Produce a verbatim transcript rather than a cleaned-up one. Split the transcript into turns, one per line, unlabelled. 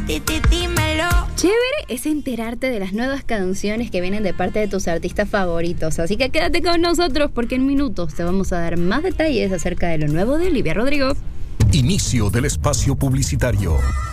Ti, ti, dímelo.
Chévere es enterarte de las nuevas canciones que vienen de parte de tus artistas favoritos. Así que quédate con nosotros porque en minutos te vamos a dar más detalles acerca de lo nuevo de Olivia Rodrigo.
Inicio del espacio publicitario.